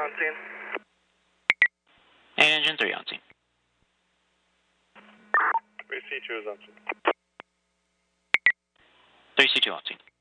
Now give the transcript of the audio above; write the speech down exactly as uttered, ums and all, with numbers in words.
on scene. And engine three on scene. three C two is on scene. three C two on scene.